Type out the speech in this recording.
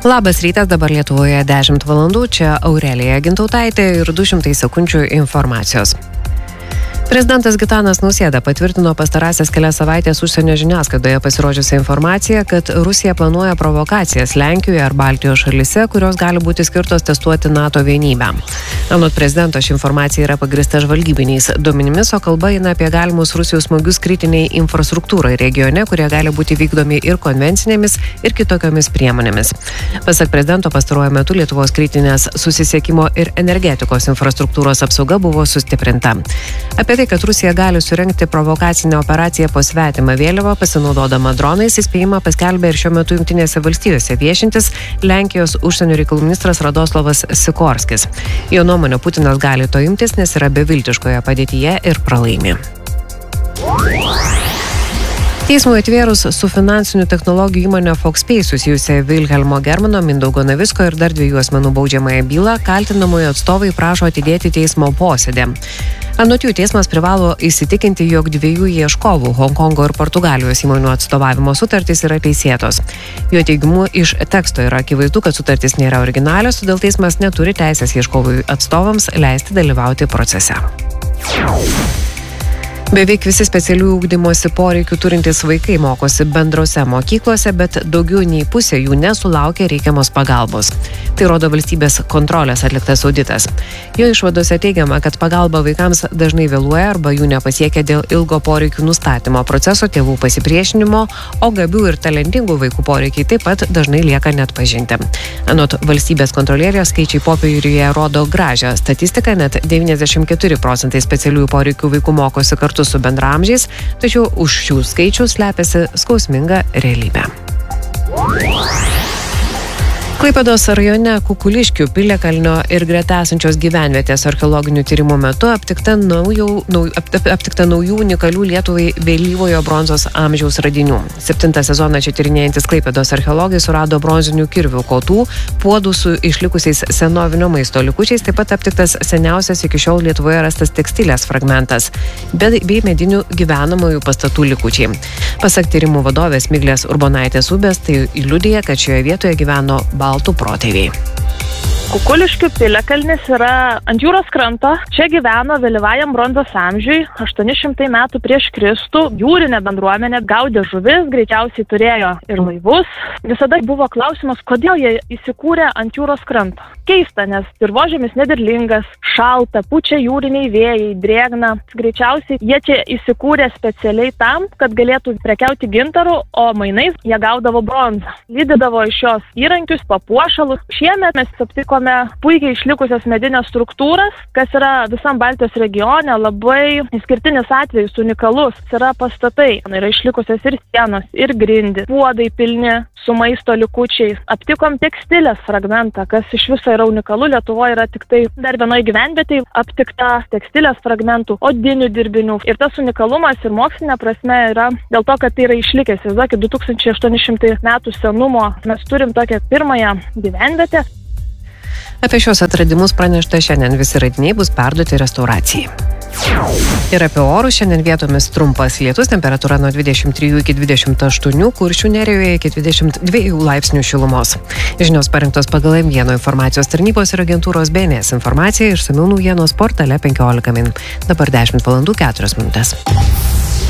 Labas rytas, dabar Lietuvoje 10 valandų, čia Aurelija Gintautaitė ir 200 sekundžių informacijos. Prezidentas Gitanas Nausėda patvirtino pastarąsias kelias savaitės užsienio žiniasklaidoje pasirodžiusią informaciją, kad Rusija planuoja provokacijas Lenkijoje ar Baltijos šalyse, kurios gali būti skirtos testuoti NATO vienybę. Anot prezidento, ši informacija yra pagrįsta žvalgybiniais duomenimis, o kalba eina apie galimus Rusijos smūgius kritiniai infrastruktūrai regione, kurie gali būti vykdomi ir konvencinėmis, ir kitokiomis priemonėmis. Pasak prezidento, pastaruoju metu Lietuvos kritinės susisiekimo ir energetikos infrastruktūros apsauga buvo sustiprinta. Apie tai, kad Rusija gali surengti provokacinę operaciją po svetimą vėliavą, pasinaudodama dronais, įspėjimą paskelbė ir šiuo metu Jungtinėse valstijose viešintis Lenkijos užsienio reikalų ministras Radoslavas Sikorskis. Jo nuomonė, Putinas gali to imtis, nes yra beviltiškoje padėtyje ir pralaimi. Teismui atvėrus su finansinių technologijų įmonė Foxpay susijusią Vilhelmo Germano, Mindaugo Navicko ir dar 2 asmenų baudžiamąją bylą, kaltinamųjų atstovai prašo atidėti teismo posėdį. Anot jų, teismas privalo įsitikinti, jog 2 ieškovų Honkongo ir Portugalijos įmonių atstovavimo sutartys yra teisėtos. Jo teigimu, iš teksto yra akivaizdu, kad sutartys nėra originalios, todėl teismas neturi teisės ieškovų atstovams leisti dalyvauti procese. Beveik visi specialiųjų ugdymosi poreikių turintys vaikai mokosi bendrose mokyklose, bet daugiau nei pusė jų nesulaukia reikiamos pagalbos. Tai rodo valstybės kontrolės atliktas auditas. Jo išvadose teigiama, kad pagalba vaikams dažnai vėluoja arba jų nepasiekia dėl ilgo poreikių nustatymo proceso, tėvų pasipriešinimo, o gabių ir talentingų vaikų poreikiai taip pat dažnai lieka neatpažinti. Anot valstybės kontrolierės, skaičiai popieriuje rodo gražią statistiką, net 94% specialiųjų poreikių vaikų mokosi kartu su bendraamžiais, tačiau už šių skaičių slepiasi skausminga realybė. Klaipėdos rajone Kukuliškių, Piliakalnio ir greta esančios gyvenvietės archeologinių tyrimų metu aptikta naujų unikalių Lietuvai vėlyvojo bronzos amžiaus radinių. 7 sezoną čia tyrinėjantis Klaipėdos archeologai surado bronzinių kirvių kotų, puodų su išlikusiais senovinio maisto likučiais, taip pat aptiktas seniausias iki šiol Lietuvoje rastas tekstilės fragmentas, bei medinių gyvenamųjų pastatų likučiai. Pasak tyrimų vadovės Miglės Urbonaitės Ubės, tai liudija, kad šioje vietoje gyveno baltų protėviai. Kukuliškių piliakalnis yra ant jūros kranto. Čia gyveno vėlyvajam bronzos amžiui, 800 metų prieš Kristų. Jūrinė bendruomenė gaudė žuvis, greičiausiai turėjo ir laivus. Visada buvo klausimas, kodėl jie įsikūrė ant jūros kranto. Keista, nes dirvožemis nederlingas, šalta, pučia jūriniai vėjai, drėgna. Greičiausiai jie čia įsikūrė specialiai tam, kad galėtų prekiauti gintaru, o mainais jie gaudavo bronzą. Lydydavo iš jos įrankius, papuošalus. Šiemet mes aptikome puikiai išlikusias medinės struktūras, kas yra visam Baltijos regione labai išskirtinis atvejis, unikalus. Yra pastatai, yra išlikusios ir sienos, ir grindys, puodai pilni su maisto likučiais. Aptikom tekstilės fragmentą, kas iš viso yra unikalu. Lietuvoje yra tik tai dar vienoje gyvenvietėje aptikta tekstilės fragmentų, odinių dirbinių. Ir tas unikalumas ir mokslinė prasme yra dėl to, kad tai yra išlikęs. Įsivaizduokit, 2800 metų senumo mes turim tokią pirmąją gyvenvietę. Apie šios atradimus pranešta šiandien, visi radiniai bus perduoti restauracijai. Ir apie orus, šiandien vietomis trumpas lietus, temperatūra nuo 23 iki 28, Kuršių nerijoje iki 22 laipsnių šilumos. Žinios parengtos pagal M1 informacijos tarnybos ir agentūros BNS informacija, išsamių naujienos portale 15 min. Dabar 10 valandų 4 minutės.